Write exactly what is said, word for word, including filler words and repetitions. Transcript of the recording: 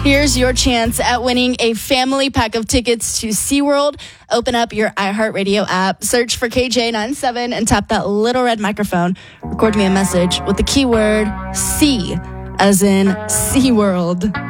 Here's your chance at winning a family pack of tickets to SeaWorld. Open up your iHeartRadio app, search for K J ninety-seven, and tap that little red microphone. Record me a message with the keyword C, as in SeaWorld.